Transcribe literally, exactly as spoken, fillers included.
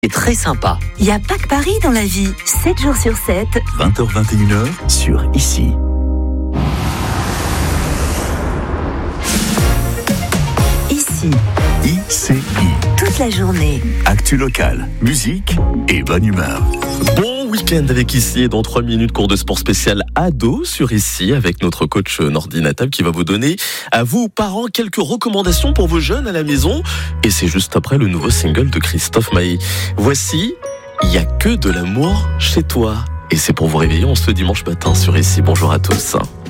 C'est très sympa. Il n'y a pas que Paris dans la vie, sept jours sur sept. vingt heures vingt et une heures sur Ici. Ici, I C I. toute la journée. Actu locale, musique et bonne humeur. Bon week-end avec Ici et dans trois minutes, cours de sport spécial ado sur Ici avec notre coach Nordine Attab qui va vous donner à vous, parents, quelques recommandations pour vos jeunes à la maison. Et c'est juste après le nouveau single de Christophe Maé. Voici « Il y a que de l'amour chez toi ». Et c'est pour vous réveiller en ce dimanche matin sur Ici. Bonjour à tous.